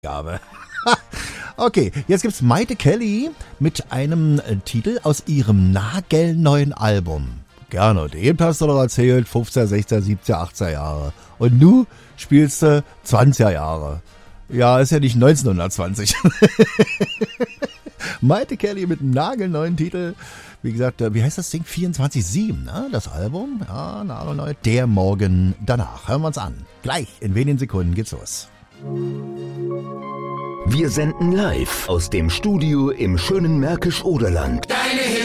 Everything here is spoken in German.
Gabe. Okay, jetzt gibt's Maite Kelly mit einem Titel aus ihrem nagelneuen Album. Gerne, dem hast du doch erzählt, 15er, 16er, 17er, 18er Jahre. Und nu spielst du 20er Jahre. Ja, ist ja nicht 1920. Maite Kelly mit einem nagelneuen Titel. Wie gesagt, wie heißt das Ding? 24/7, ne? Das Album. Ja, nagelneu. Der Morgen danach. Hören wir uns an. Gleich, in wenigen Sekunden geht's los. Wir senden live aus dem Studio im schönen Märkisch-Oderland. Deine